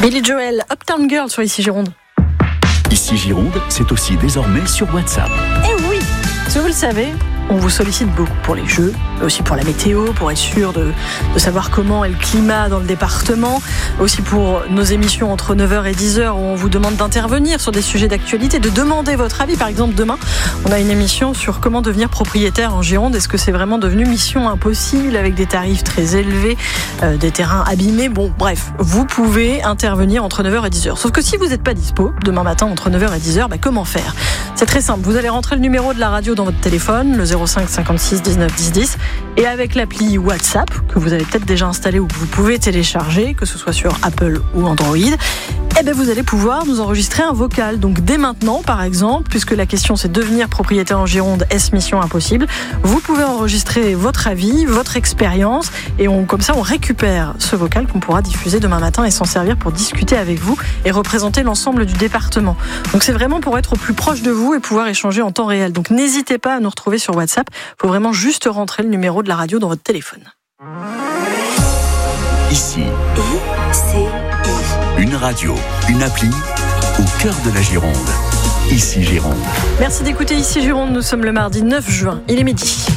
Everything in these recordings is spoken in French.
Billy Joel, Uptown Girl sur Ici Gironde. Ici Gironde, c'est aussi désormais sur WhatsApp. Eh oui, si vous le savez, on vous sollicite beaucoup pour les jeux, mais aussi pour la météo, pour être sûr de savoir comment est le climat dans le département, aussi pour nos émissions entre 9h et 10h où on vous demande d'intervenir sur des sujets d'actualité, de demander votre avis. Par exemple, demain, on a une émission sur comment devenir propriétaire en Gironde. Est-ce que c'est vraiment devenu mission impossible avec des tarifs très élevés, des terrains abîmés? Bon, bref, vous pouvez intervenir entre 9h et 10h. Sauf que si vous n'êtes pas dispo demain matin entre 9h et 10h, comment faire? C'est très simple. Vous allez rentrer le numéro de la radio dans votre téléphone, le 05 56 19 10 10, et avec l'appli WhatsApp que vous avez peut-être déjà installée ou que vous pouvez télécharger, que ce soit sur Apple ou Android, vous allez pouvoir nous enregistrer un vocal. Donc dès maintenant, par exemple, puisque la question c'est devenir propriétaire en Gironde, est-ce mission impossible? Vous pouvez enregistrer votre avis, votre expérience, et comme ça on récupère ce vocal qu'on pourra diffuser demain matin et s'en servir pour discuter avec vous et représenter l'ensemble du département. Donc c'est vraiment pour être au plus proche de vous et pouvoir échanger en temps réel. Donc n'hésitez pas à nous retrouver sur WhatsApp. Il faut vraiment juste rentrer le numéro de la radio dans votre téléphone. Ici, une radio, une appli au cœur de la Gironde. Ici Gironde. Merci d'écouter Ici Gironde. Nous sommes le mardi 9 juin. Il est midi.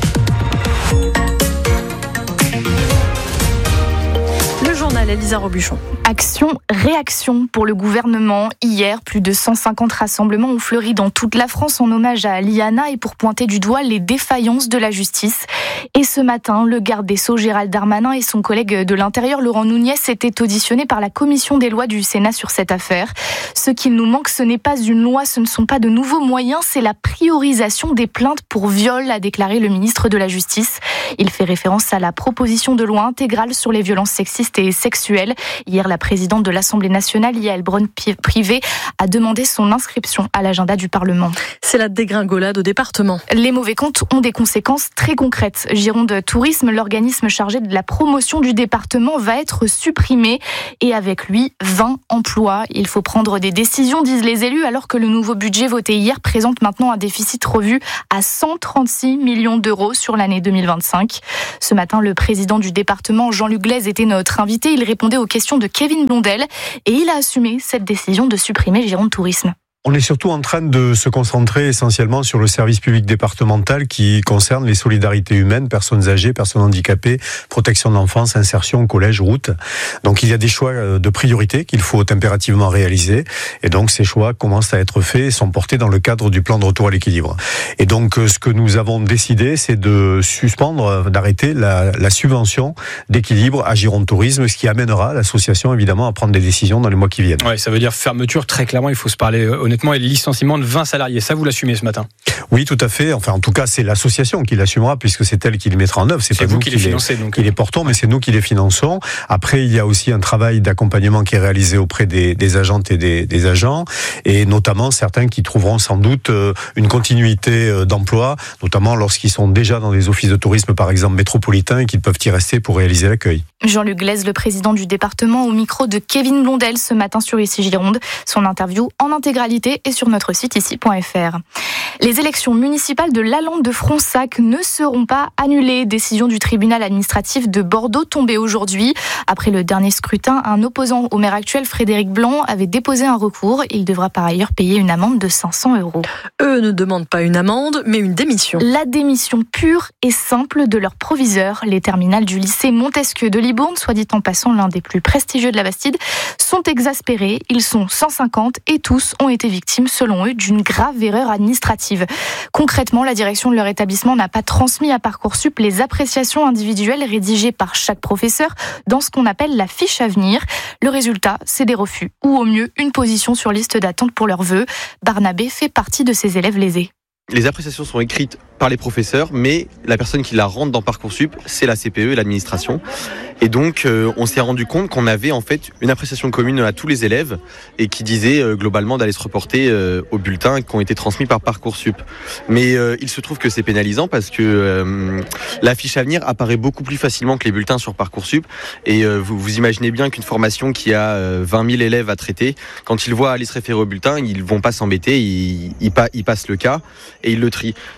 Le journal Elisa Robuchon. Action-réaction pour le gouvernement. Hier, plus de 150 rassemblements ont fleuri dans toute la France en hommage à Liana et pour pointer du doigt les défaillances de la justice. Et ce matin, le garde des Sceaux Gérald Darmanin et son collègue de l'Intérieur Laurent Nunez étaient auditionnés par la commission des lois du Sénat sur cette affaire. Ce qu'il nous manque, ce n'est pas une loi, ce ne sont pas de nouveaux moyens, c'est la priorisation des plaintes pour viol, a déclaré le ministre de la Justice. Il fait référence à la proposition de loi intégrale sur les violences sexistes et sexuelles. Hier, la présidente de l'Assemblée nationale, Yaël Braun-Pivet, a demandé son inscription à l'agenda du Parlement. C'est la dégringolade au département. Les mauvais comptes ont des conséquences très concrètes. Gironde Tourisme, l'organisme chargé de la promotion du département, va être supprimé et avec lui 20 emplois. Il faut prendre des décisions, disent les élus, alors que le nouveau budget voté hier présente maintenant un déficit revu à 136 millions d'euros sur l'année 2025. Ce matin, le président du département, Jean-Luc Glaise, était notre invité. Il répondait aux questions de Kevin Blondel et il a assumé cette décision de supprimer Gironde Tourisme. On est surtout en train de se concentrer essentiellement sur le service public départemental qui concerne les solidarités humaines, personnes âgées, personnes handicapées, protection de l'enfance, insertion, collège, route. Donc il y a des choix de priorité qu'il faut impérativement réaliser et donc ces choix commencent à être faits et sont portés dans le cadre du plan de retour à l'équilibre. Et donc ce que nous avons décidé, c'est de suspendre, d'arrêter la subvention d'équilibre à Gironde Tourisme, ce qui amènera l'association évidemment à prendre des décisions dans les mois qui viennent. Ouais, ça veut dire fermeture, très clairement, il faut se parler honnêtement, et le licenciement de 20 salariés. Ça, vous l'assumez ce matin? Oui, tout à fait. Enfin, en tout cas, c'est l'association qui l'assumera puisque c'est elle qui les mettra en œuvre. C'est pas vous nous qui les financez, donc. Qui les portons, mais c'est nous qui les finançons. Après, il y a aussi un travail d'accompagnement qui est réalisé auprès des agentes et des agents, et notamment certains qui trouveront sans doute une continuité d'emploi, notamment lorsqu'ils sont déjà dans des offices de tourisme, par exemple métropolitains, et qu'ils peuvent y rester pour réaliser l'accueil. Jean-Luc Glaise, le président du département, au micro de Kevin Blondel ce matin sur Ici Gironde. Son interview en intégralité est sur notre site ici.fr. Les élections municipales de Lalande de Fronsac ne seront pas annulées. Décision du tribunal administratif de Bordeaux tombée aujourd'hui. Après le dernier scrutin, un opposant au maire actuel, Frédéric Blanc, avait déposé un recours. Il devra par ailleurs payer une amende de 500 €. Eux ne demandent pas une amende, mais une démission. La démission pure et simple de leur proviseur. Les terminales du lycée Montesquieu de Libourne, soit dit en passant l'un des plus prestigieux de la Bastide, sont exaspérés. Ils sont 150 et tous ont été victimes, selon eux, d'une grave erreur administrative. Concrètement, la direction de leur établissement n'a pas transmis à Parcoursup les appréciations individuelles rédigées par chaque professeur dans ce qu'on appelle la fiche à venir. Le résultat, c'est des refus ou au mieux une position sur liste d'attente pour leurs vœux. Barnabé fait partie de ces élèves lésés. Les appréciations sont écrites par les professeurs, mais la personne qui la rentre dans Parcoursup, c'est la CPE et l'administration. Et donc, on s'est rendu compte qu'on avait en fait une appréciation commune à tous les élèves et qui disait globalement d'aller se reporter aux bulletins qui ont été transmis par Parcoursup. Mais il se trouve que c'est pénalisant parce que la fiche à venir apparaît beaucoup plus facilement que les bulletins sur Parcoursup. Et vous imaginez bien qu'une formation qui a 20 000 élèves à traiter, quand ils voient aller se référer au bulletin, ils vont pas s'embêter, ils passent le cas et ils le trient. Donc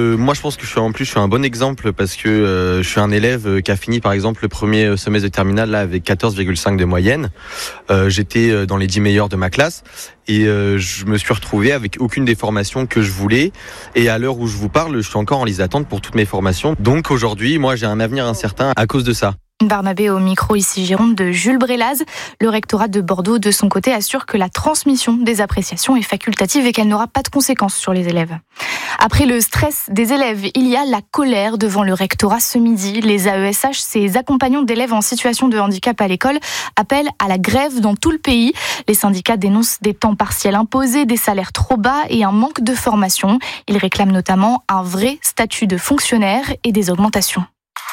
moi je pense que je suis un bon exemple parce que je suis un élève qui a fini par exemple le premier semestre de terminale là avec 14,5 de moyenne. J'étais dans les 10 meilleurs de ma classe et je me suis retrouvé avec aucune des formations que je voulais. Et à l'heure où je vous parle, je suis encore en liste d'attente pour toutes mes formations. Donc aujourd'hui, moi j'ai un avenir incertain à cause de ça. Barnabé au micro ici Gironde de Jules Brélaz. Le rectorat de Bordeaux, de son côté, assure que la transmission des appréciations est facultative et qu'elle n'aura pas de conséquences sur les élèves. Après le stress des élèves, il y a la colère devant le rectorat ce midi. Les AESH, ces accompagnants d'élèves en situation de handicap à l'école, appellent à la grève dans tout le pays. Les syndicats dénoncent des temps partiels imposés, des salaires trop bas et un manque de formation. Ils réclament notamment un vrai statut de fonctionnaire et des augmentations.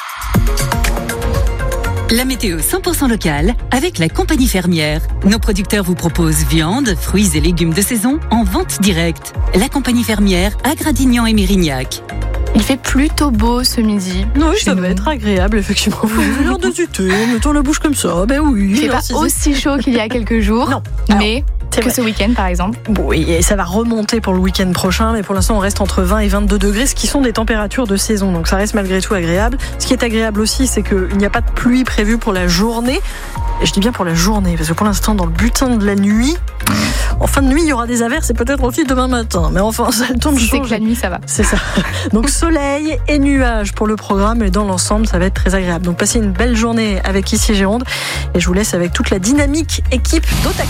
La météo 100% locale avec la compagnie fermière. Nos producteurs vous proposent viande, fruits et légumes de saison en vente directe. La compagnie fermière à Gradignan et Mérignac. Il fait plutôt beau ce midi. Oui, ça va être agréable, effectivement. Vous avez l'air d'hésiter, en mettant la bouche comme ça. Ben oui. Il n'est pas aussi chaud qu'il y a quelques jours. Non. Mais que ce week-end, par exemple. Oui, et ça va remonter pour le week-end prochain, mais pour l'instant, on reste entre 20 et 22 degrés, ce qui sont des températures de saison. Donc ça reste malgré tout agréable. Ce qui est agréable aussi, c'est qu'il n'y a pas de pluie prévue pour la journée. Et je dis bien pour la journée, parce que pour l'instant, dans le butin de la nuit, en fin de nuit, il y aura des averses et peut-être aussi demain matin. Mais enfin, ça tourne chaud. C'est que la nuit, ça va. C'est ça. Donc soleil et nuages pour le programme, et dans l'ensemble, ça va être très agréable. Donc passez une belle journée avec ici Gironde. Et je vous laisse avec toute la dynamique équipe d'Otake.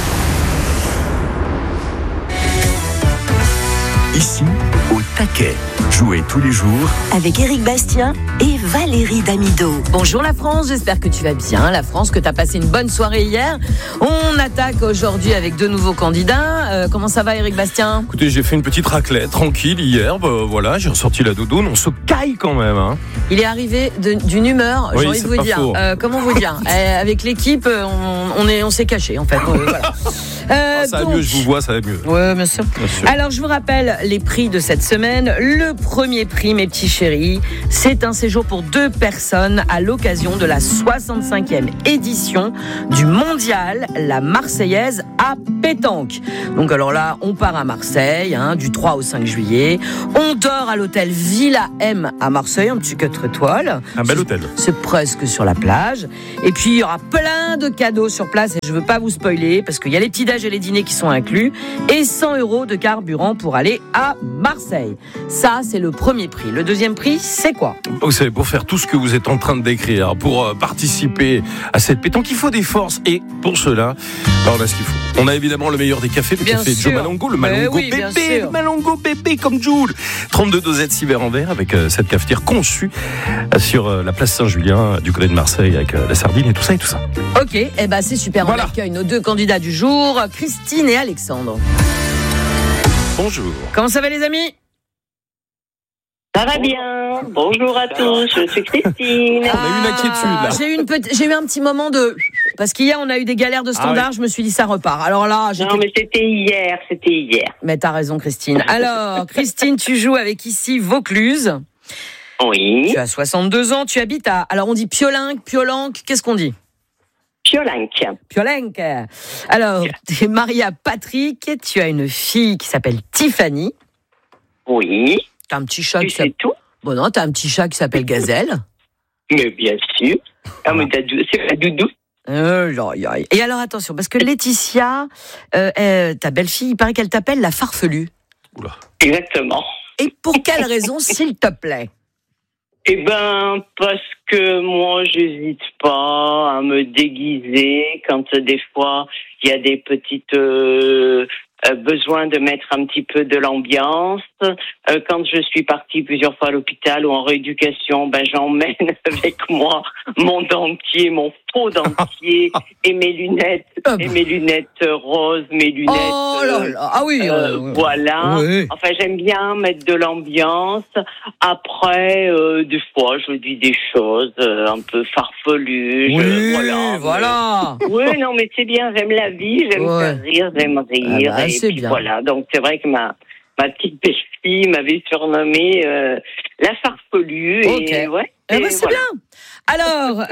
Ici, au taquet. Jouez tous les jours avec Éric Bastien et Valérie Damido. Bonjour la France, j'espère que tu vas bien. La France, que tu as passé une bonne soirée hier. On attaque aujourd'hui avec 2 nouveaux candidats. Comment ça va Éric Bastien ? Écoutez, j'ai fait une petite raclette tranquille hier. Voilà, j'ai ressorti la doudoune. On se caille quand même. Hein. Il est arrivé d'une humeur, j'ai envie de vous dire. Comment vous dire avec l'équipe, on s'est caché en fait. Voilà. Ça va mieux, je vous vois, ça va mieux. Oui, bien sûr. Alors, je vous rappelle les prix de cette semaine. Le premier prix, mes petits chéris, c'est un séjour pour 2 personnes à l'occasion de la 65e édition du Mondial, la Marseillaise à pétanque. Donc, alors là, on part à Marseille, du 3 au 5 juillet. On dort à l'hôtel Villa M à Marseille, un petit 4 étoiles. Un bel hôtel. C'est presque sur la plage. Et puis, il y aura plein de cadeaux sur place et je veux pas vous spoiler parce qu'il y a les petits et les dîners qui sont inclus et 100 € de carburant pour aller à Marseille. Ça, c'est le premier prix. Le deuxième prix, c'est quoi ? Vous savez, pour faire tout ce que vous êtes en train de décrire, pour participer à cette pétanque, il faut des forces et pour cela, on a ce qu'il faut. On a évidemment le meilleur des cafés, le café Joe Malongo, le Malongo bébé, le Malongo bébé comme Jules. 32 dosettes 6 verres en verre avec cette cafetière conçue sur la place Saint-Julien du côté de Marseille avec la sardine et tout ça. Ok, c'est super. Voilà. On accueille nos 2 candidats du jour, Christine et Alexandre. Bonjour. Comment ça va les amis ? Ça va bien. Bonjour à tous, je suis Christine. On a eu une inquiétude là. J'ai eu un petit moment de... Parce qu'hier, on a eu des galères de standard, oui. Je me suis dit ça repart. Alors là, Non, mais c'était hier. Mais t'as raison, Christine. Alors, Christine, tu joues avec ici Vaucluse. Oui. Tu as 62 ans, tu habites à... Alors, on dit Piolenc, qu'est-ce qu'on dit ? Piolenc. Alors, tu es mariée à Patrick, tu as une fille qui s'appelle Tiffany. Oui. T'as un petit chat qui s'appelle... tout ? Bon non, t'as un petit chat qui s'appelle Gazelle. Mais bien sûr. Ah, mais c'est la doudou. Et alors, attention, parce que Laetitia, ta belle-fille, il paraît qu'elle t'appelle la farfelue. Oula. Exactement. Et pour quelle raison, s'il te plaît ? Parce que moi, j'hésite pas à me déguiser quand des fois, il y a des petites besoin de mettre un petit peu de l'ambiance. Quand je suis partie plusieurs fois à l'hôpital ou en rééducation, j'emmène avec moi mon dentier, mon faux dentier et mes lunettes roses, mes lunettes. Oh là là, ah oui. Voilà. Oui. Enfin, j'aime bien mettre de l'ambiance. Après, des fois, je dis des choses un peu farfelues. Oui, voilà. Oui, non, mais c'est bien. J'aime la vie, j'aime faire rire, j'aime rire. Et c'est puis bien. voilà. Donc c'est vrai que ma petite belle-fille m'avait surnommée la farfelue. Okay. Et ouais. C'est bien. Alors,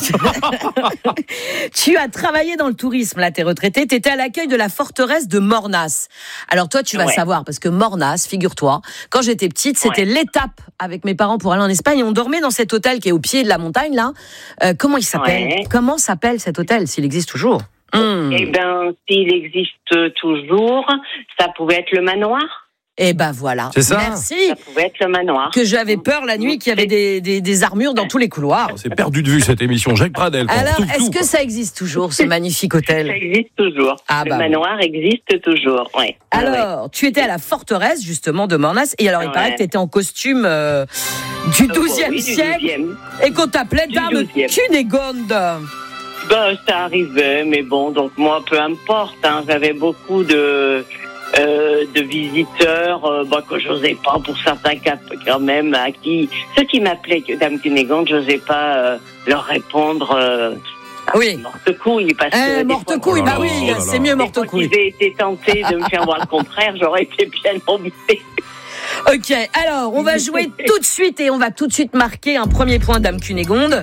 tu as travaillé dans le tourisme, là, t'es retraité, t'étais à l'accueil de la forteresse de Mornas. Alors toi, tu vas savoir, parce que Mornas, figure-toi, quand j'étais petite, c'était l'étape avec mes parents pour aller en Espagne, et on dormait dans cet hôtel qui est au pied de la montagne, là. Comment il s'appelle ? Comment s'appelle cet hôtel, s'il existe toujours ? Eh ben, s'il existe toujours, ça pouvait être le manoir. Eh ben voilà. C'est ça. Merci. Ça pouvait être le manoir. Que j'avais peur la nuit qu'il y avait des armures dans tous les couloirs. C'est perdu de vue cette émission. Jacques Pradel. Alors, est-ce que ça existe toujours, ce magnifique hôtel ? Ça existe toujours. Le manoir existe toujours, ouais. Alors, tu étais à la forteresse, justement, de Mornas. Et alors, il paraît que tu étais en costume du XIIe siècle. Et qu'on t'appelait Dame Cunégonde. Ben, ça arrivait, mais bon, donc moi, peu importe. Hein, j'avais beaucoup de visiteurs que j'osais pas, pour certains cas quand même, ceux qui m'appelaient Dame Cunégonde, j'osais pas leur répondre. Oui. Morte-couille, parce que morte-couille, bah oui, c'est mieux morte-couille. Si j'avais été tentée de me faire voir le contraire, j'aurais été bien embêtée. Ok, alors on va jouer tout de suite et on va tout de suite marquer un premier point, Dame Cunégonde.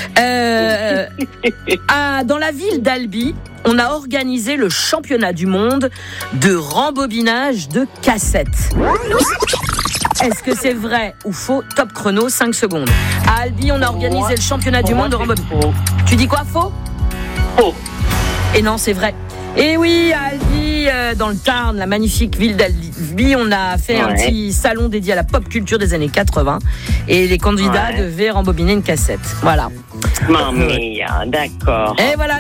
Dans la ville d'Albi, on a organisé le championnat du monde de rembobinage de cassettes. Est-ce que c'est vrai ou faux ? Top chrono, 5 secondes. À Albi, on a organisé le championnat du monde de rembobinage. Tu dis quoi, faux ? Faux. Et non, c'est vrai. Et oui, à Albi, dans le Tarn, la magnifique ville d'Albi, on a fait un petit salon dédié à la pop culture des années 80. Et les candidats devaient rembobiner une cassette. Voilà. D'accord. Et voilà,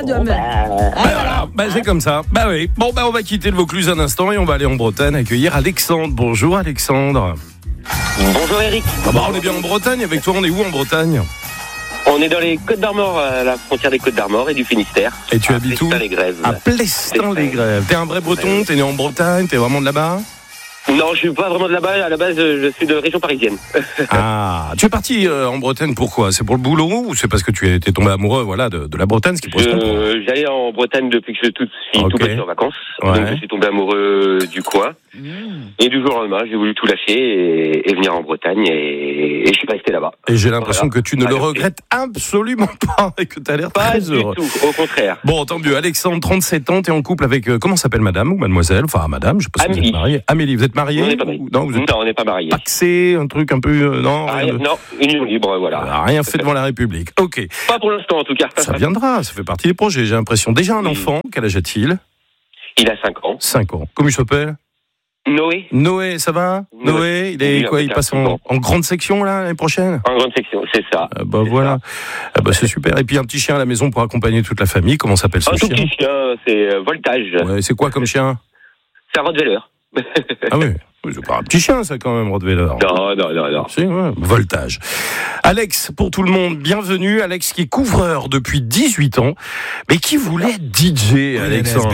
c'est comme ça. Bah oui. Bon, on va quitter le Vaucluse un instant et on va aller en Bretagne accueillir Alexandre. Bonjour Alexandre. Bonjour Eric. On est bien en Bretagne. Avec toi, on est où en Bretagne ? On est dans les Côtes d'Armor, à la frontière des Côtes d'Armor et du Finistère. Et tu habites où ? Plestin-les-Grèves. À Plestin-les-Grèves. T'es un vrai breton ? T'es né en Bretagne ? T'es vraiment de là-bas ? Non, je suis pas vraiment de là-bas. À la base, je suis de région parisienne. Ah, tu es parti en Bretagne pourquoi ? C'est pour le boulot ou c'est parce que tu étais tombé amoureux de la Bretagne, ce qui pourrait se comprendre ? J'allais en Bretagne depuis que je suis tout petit en vacances. Donc je suis tombé amoureux du coin. Et du jour au lendemain, j'ai voulu tout lâcher et venir en Bretagne et je suis resté là-bas. Et j'ai l'impression que tu ne le regrettes absolument pas et que tu as l'air très heureux. Pas du tout, au contraire. Bon, tant mieux. Alexandre, 37 ans, t'es en couple avec, comment s'appelle madame ou mademoiselle ? Enfin, madame, je sais pas si vous êtes mariée. Amélie, vous êtes mariée ? On n'est pas mariés. Non, on n'est pas mariés. Paxé, un truc un peu, non, non, union libre, voilà. Rien fait devant la République. Ok. Pas pour l'instant, en tout cas. Ça viendra, ça fait partie des projets, j'ai l'impression. Déjà un enfant, quel âge a-t-il ? Il a 5 ans. 5 ans. Comment il s'appelle ? Noé, ça va ? Noé, il est quoi ? Il passe en grande section là l'année prochaine ? En grande section, c'est ça. Voilà. C'est super. Et puis un petit chien à la maison pour accompagner toute la famille. Comment s'appelle ce chien ? Un tout petit chien, c'est Voltage. Ouais, c'est quoi comme chien ? C'est un Rottweiler. Ah oui. C'est pas un petit chien ça quand même, Rottweiler. Non. C'est Voltage. Alex, pour tout le monde, bienvenue. Alex qui est couvreur depuis 18 ans, mais qui voulait être DJ, Alexandre.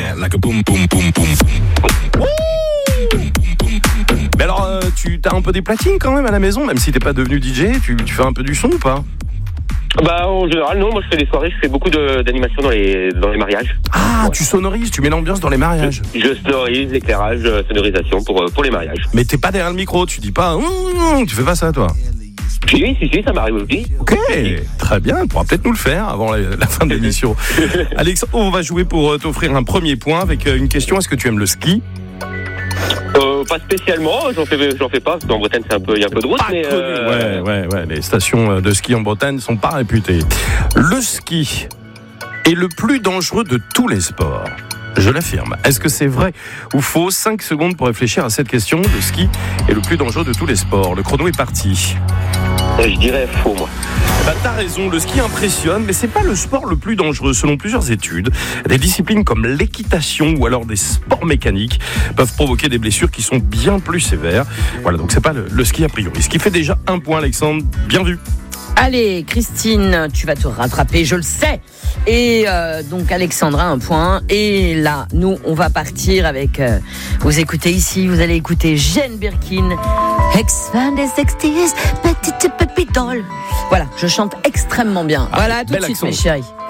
Mais alors, tu as un peu des platines quand même à la maison, même si t'es pas devenu DJ, tu fais un peu du son ou pas ? En général, non. Moi, je fais des soirées, je fais beaucoup d'animations dans les mariages. Ah, tu sonorises, tu mets l'ambiance dans les mariages. Je sonorise, l'éclairage, sonorisation pour les mariages. Mais t'es pas derrière le micro, tu dis pas, tu fais pas ça, toi. Si, ça m'arrive aussi. Ok, très bien, tu pourras peut-être nous le faire avant la fin de l'émission. Alexandre, on va jouer pour t'offrir un premier point avec une question. Est-ce que tu aimes le ski ? Pas spécialement, j'en fais pas, parce qu'en Bretagne il y a un peu de route, mais Ouais, les stations de ski en Bretagne sont pas réputées. Le ski est le plus dangereux de tous les sports. Je l'affirme. Est-ce que c'est vrai ou faux ? 5 secondes pour réfléchir à cette question. Le ski est le plus dangereux de tous les sports. Le chrono est parti. Je dirais faux, moi. T'as raison, le ski impressionne, mais c'est pas le sport le plus dangereux. Selon plusieurs études, des disciplines comme l'équitation ou alors des sports mécaniques peuvent provoquer des blessures qui sont bien plus sévères. Voilà, donc c'est pas le ski a priori. Ce qui fait déjà un point, Alexandre. Bien vu. Allez, Christine, tu vas te rattraper, je le sais. Et donc Alexandra, un point. Et là, nous, on va partir avec... vous écoutez ici, vous allez écouter Jane Birkin. Ex-fan des 60s, petite pépitole. Voilà, je chante extrêmement bien. Voilà, tout de suite, mes chéris.